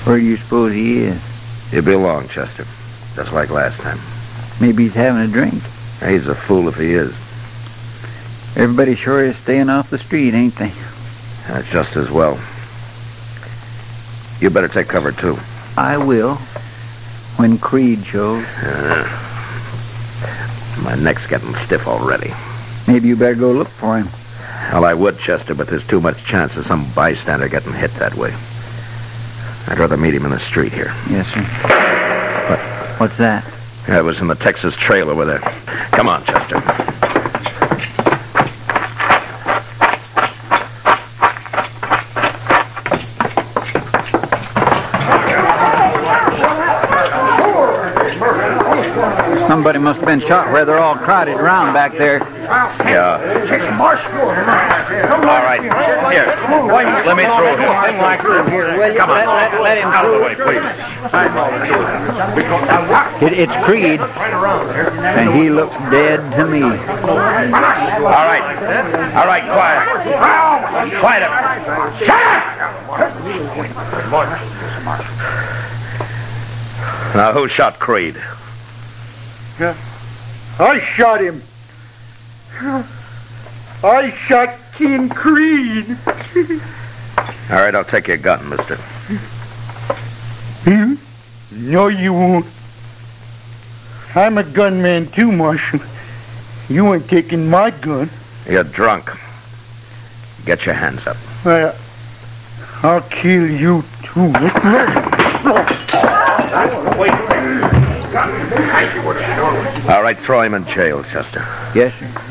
Where do you suppose he is? He'll be along, Chester. Just like last time. Maybe he's having a drink. He's a fool if he is. Everybody sure is staying off the street, ain't they? That's just as well. You better take cover, too. I will. When Creed shows. My neck's getting stiff already. Maybe you better go look for him. Well, I would, Chester, but there's too much chance of some bystander getting hit that way. I'd rather meet him in the street here. Yes, sir. What? What's that? Yeah, it was in the Texas Trail over there. Come on, Chester. Somebody must have been shot where they're all crowded around back there. Yeah. All right. Here. Let me through him. Come on. Let him Out of the way, please. It's Creed, and he looks dead to me. All right. All right, quiet. Quiet up. Shut up! Now, who shot Creed? I shot him. I shot King Creed. All right, I'll take your gun, mister. No, you won't. I'm a gunman too, Marshal. You ain't taking my gun. You're drunk. Get your hands up. I'll kill you too. All right, throw him in jail, Chester. Yes, sir.